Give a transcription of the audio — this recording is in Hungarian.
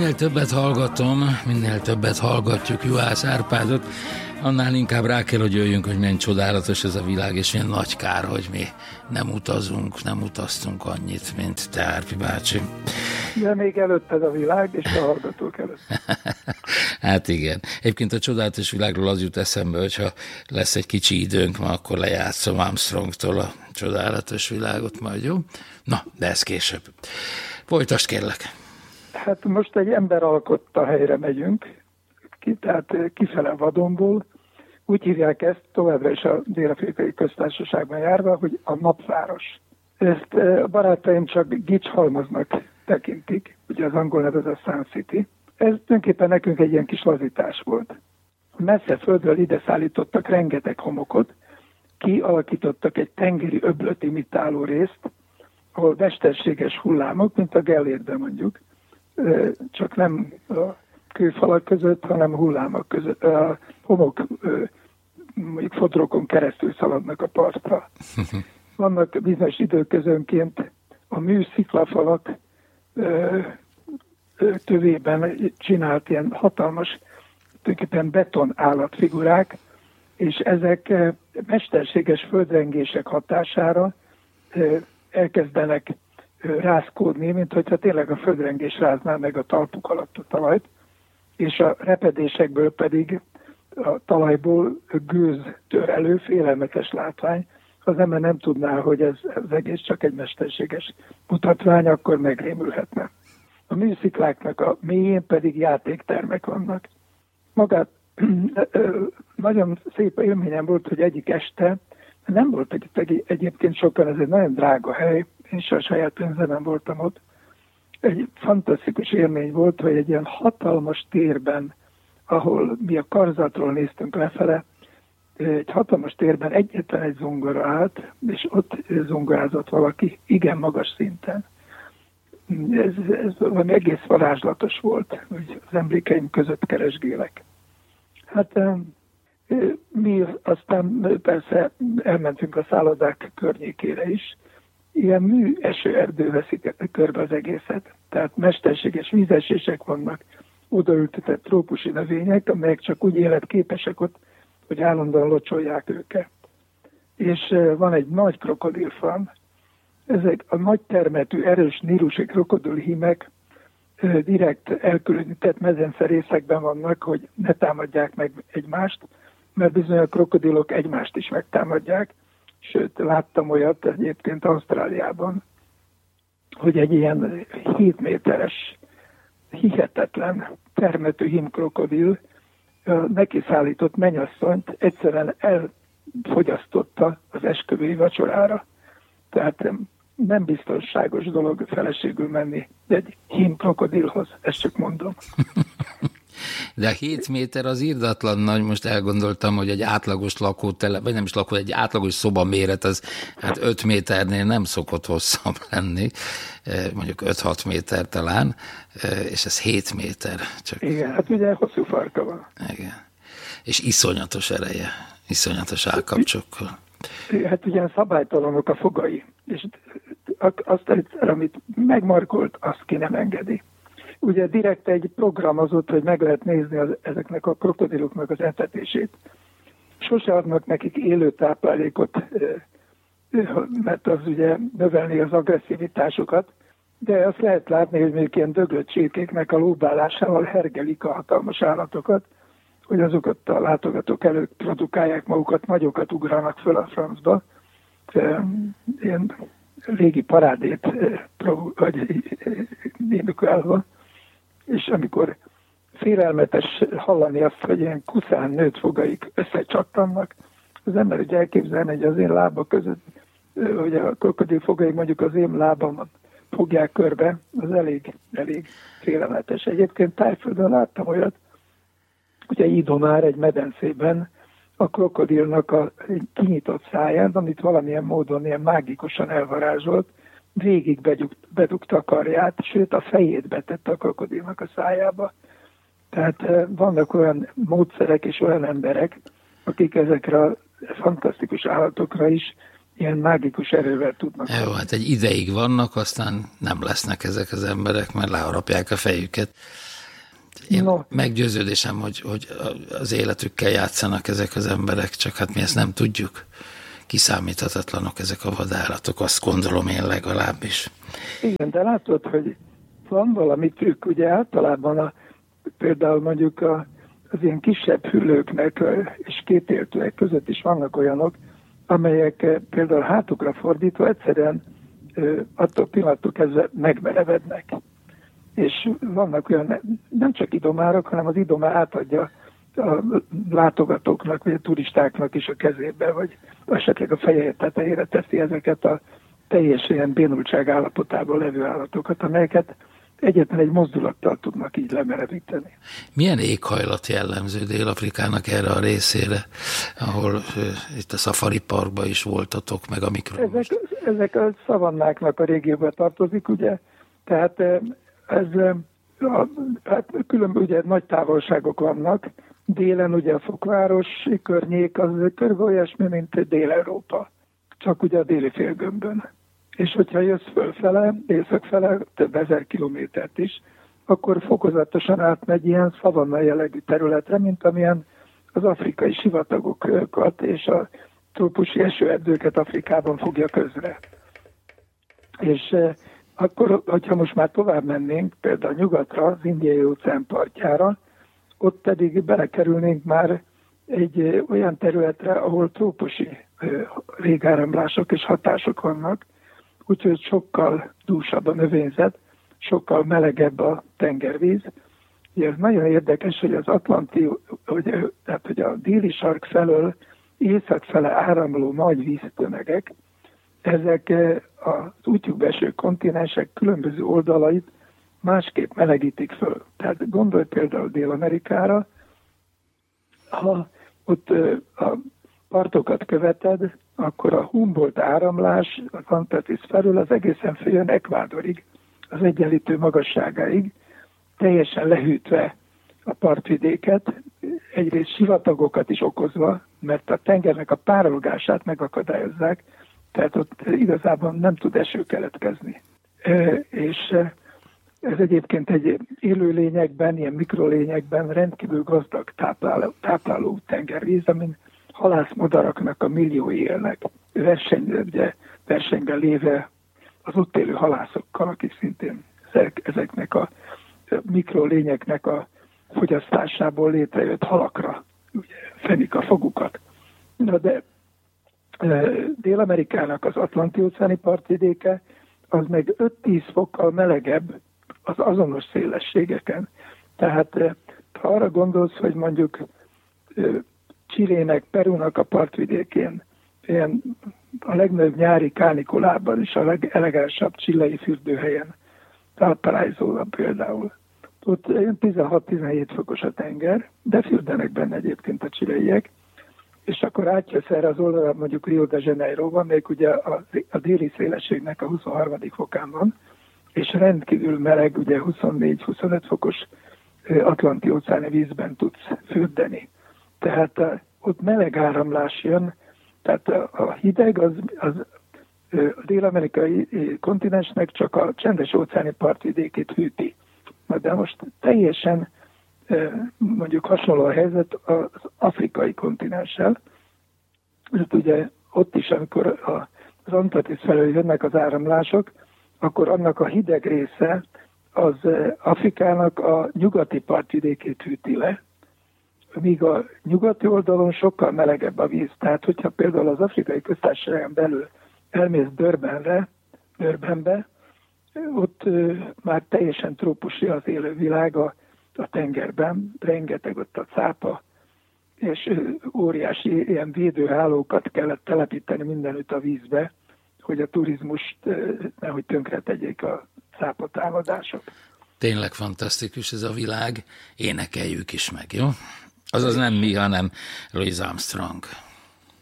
Minél többet hallgatom, minél többet hallgatjuk Juhász Árpádot, annál inkább rá kell, hogy jöjjünk, hogy milyen csodálatos ez a világ, és ilyen nagy kár, hogy mi nem utaztunk annyit, mint te, Árpi bácsi. De még előtted a világ, és a hallgatók előtt. Hát igen. Egyébként a csodálatos világról az jut eszembe, hogyha lesz egy kicsi időnk, ma akkor lejátszom Armstrongtól a csodálatos világot majd, jó? Na, de ez később. Folytasd, kérlek. Hát most egy ember alkotta helyre megyünk, tehát kifele Vadonból. Úgy hívják ezt, továbbra is a Dél-Afrikai Köztársaságban járva, hogy a napváros. Ezt a barátaim csak gicshalmaznak tekintik, ugye az angol neve a Sun City. Ez tulajdonképpen nekünk egy ilyen kis lazítás volt. Messze földről ide szállítottak rengeteg homokot, kialakítottak egy tengeri öblöt imitáló részt, ahol mesterséges hullámok, mint a Gellértben mondjuk, csak nem a kőfalak között, hanem hullámok között, a homok mondjuk fodrokon keresztül szaladnak a partra. Vannak bizonyos időközönként a műsziklafalak tövében csinált ilyen hatalmas, tulajdonképpen beton állatfigurák, és ezek mesterséges földrengések hatására elkezdenek rázkódni, mint hogyha tényleg a földrengés rázná meg a talpuk alatt a talajt, és a repedésekből pedig a talajból gőz tör elő, félelmetes látvány. Ha az ember nem tudná, hogy ez az egész csak egy mesterséges mutatvány, akkor megrémülhetne. A műszikláknak a mélyén pedig játéktermek vannak. Magát nagyon szép élményem volt, hogy egyik este, nem voltak itt egyébként sokan, ez egy nagyon drága hely, én is a saját pénzemben voltam ott. Egy fantasztikus élmény volt, hogy egy ilyen hatalmas térben, ahol mi a karzatról néztünk lefele, egy hatalmas térben egyetlen egy zongora állt, és ott zongorázott valaki igen magas szinten. Ez valami egész varázslatos volt, hogy az emlékeim között keresgélek. Hát mi aztán persze elmentünk a szállodák környékére is. Ilyen műesőerdő veszik körbe az egészet. Tehát mesterséges vízesések vannak, odaültetett trópusi növények, amelyek csak úgy életképesek ott, hogy állandóan locsolják őket. És van egy nagy krokodilfarm. Ezek a nagy termetű, erős nílusi krokodilhímek direkt elkülönített mezenszerészekben vannak, hogy ne támadják meg egymást, mert bizony a krokodilok egymást is megtámadják. Sőt, láttam olyat egyébként Ausztráliában, hogy egy ilyen 7 méteres, hihetetlen termetű hímkrokodil neki szállított mennyasszonyt egyszerűen elfogyasztotta az esküvői vacsorára. Tehát nem biztonságos dolog feleségül menni egy hímkrokodilhoz, ezt csak mondom. De 7 méter az irdatlan nagy, most elgondoltam, hogy egy átlagos vagy nem is egy átlagos szoba méret, az hát 5 méternél nem szokott hosszabb lenni, mondjuk 5-6 méter talán, és ez 7 méter. Csak... Igen, hát ugye hosszú farka van. Igen. És iszonyatos ereje, iszonyatos állkapcsokkal. Hát ugye szabálytalanok a fogai, és azt egyszer, amit megmarkolt, azt ki nem engedi. Ugye direkt egy program az ott, hogy meg lehet nézni ezeknek a krokodiloknak az etetését. Sose adnak nekik élő táplálékot, mert az ugye növelni az agresszivitásukat, de azt lehet látni, hogy még ilyen döglött csirkéknek a lóbálásával hergelik a hatalmas állatokat, hogy azokat a látogatók előtt produkálják magukat, nagyokat ugranak föl a francba. Ilyen régi parádét indukálva. És amikor félelmetes hallani azt, hogy ilyen kuszán nőtt fogaik összecsattannak, az ember ugye elképzelni, hogy az én lába között, hogy a krokodil fogai mondjuk az én lábam fogják körbe, az elég félelmetes. Egyébként Tájföldön láttam olyat, ugye Idomár egy medencében a krokodilnak egy kinyitott száján, amit valamilyen módon ilyen mágikusan elvarázsolt, végig bedugta a karját, sőt a fejét betette a krokodilnak a szájába. Tehát vannak olyan módszerek és olyan emberek, akik ezekre a fantasztikus állatokra is ilyen mágikus erővel tudnak. Jó, hát egy ideig vannak, aztán nem lesznek ezek az emberek, mert leharapják a fejüket. Én meggyőződésem, hogy az életükkel játszanak ezek az emberek, csak hát mi ezt nem tudjuk. Kiszámíthatatlanok ezek a vadállatok, azt gondolom én legalábbis. Igen, de látod, hogy van valami trükk, ugye általában például mondjuk az ilyen kisebb hüllőknek és kétéltőek között is vannak olyanok, amelyek például hátukra fordítva egyszerűen attól pillanattól kezdve megmerevednek. És vannak olyan, nem csak idomárok, hanem az idomá átadja a látogatóknak, vagy a turistáknak is a kezébe, vagy esetleg a feje tetejére teszi ezeket a teljes ilyen bénultság állapotában levő állatokat, amelyeket egyetlen egy mozdulattal tudnak így lemerevíteni. Milyen éghajlat jellemző Dél-Afrikának erre a részére, ahol itt a Safari Parkban is voltatok, meg amikről ezek a szavannáknak a régióba tartozik, ugye, tehát különböző ugye, nagy távolságok vannak. Délen ugye a Fokváros környék az körülbelül olyasmi, mint Dél-Európa, csak ugye a déli félgömbön. És hogyha jössz fölfele, északfele, több ezer kilométert is, akkor fokozatosan átmegy ilyen szavanna jellegű területre, mint amilyen az afrikai sivatagokat és a trópusi esőerdőket Afrikában fogja közre. És akkor, hogyha most már tovább mennénk, például nyugatra, az Indiai-óceán partjára, ott pedig belekerülnénk már egy olyan területre, ahol trópusi régáramlások és hatások vannak, úgyhogy sokkal dúsabb a növényzet, sokkal melegebb a tengervíz. Ugye ez nagyon érdekes, hogy az Atlanti, hogy a déli sark felől észak fele áramló nagy víztömegek, ezek az útjukba eső kontinensek különböző oldalait másképp melegítik föl. Tehát gondolj például Dél-Amerikára, ha ott a partokat követed, akkor a Humboldt áramlás az Antarktisz felől az egészen följön Ekvádorig, az egyenlítő magasságáig, teljesen lehűtve a partvidéket, egyrészt sivatagokat is okozva, mert a tengernek a párolgását megakadályozzák, tehát ott igazából nem tud eső keletkezni. És ez egyébként egy élőlényekben, ilyen mikrolényekben rendkívül gazdag tápláló tengervíz, amin halászmadaraknak a milliói élnek, versenyben léve az ott élő halászokkal, akik szintén ezeknek a mikrolényeknek a fogyasztásából létrejött halakra ugye, fenik a fogukat. Na de Dél-Amerikának az Atlanti-óceáni partvidéke az meg 5-10 fokkal melegebb az azonos szélességeken. Tehát ha arra gondolsz, hogy mondjuk Chilének, Perúnak a partvidékén ilyen a legnagyobb nyári kánikulában is a legelegánsabb chilei fürdőhelyen, Valparaisoban például. Ott 16-17 fokos a tenger, de fürdenek benne egyébként a chileiek, és akkor átjössz erre az oldalra, mondjuk Rio de Janeiroban, még ugye a déli szélességnek a 23. fokán van, és rendkívül meleg, ugye 24-25 fokos Atlanti-óceáni vízben tudsz fürdeni. Tehát ott meleg áramlás jön, tehát a hideg az a dél-amerikai kontinensnek csak a csendes-óceáni partvidékét hűti. De most teljesen mondjuk hasonló a helyzet az afrikai kontinenssel. Mert ugye ott is, amikor az Antarktisz felől jönnek az áramlások, akkor annak a hideg része az Afrikának a nyugati partvidékét hűti le, míg a nyugati oldalon sokkal melegebb a víz. Tehát, hogyha például az afrikai köztársaságon belül elmész Durbanbe, ott már teljesen trópusi az élővilág a tengerben, rengeteg ott a cápa, és óriási ilyen védőhálókat kellett telepíteni mindenütt a vízbe, hogy a turizmust nehogy tönkre tegyék a cápatámadások. Tényleg fantasztikus ez a világ, énekeljük is meg, jó? Azaz nem mi, hanem Louis Armstrong.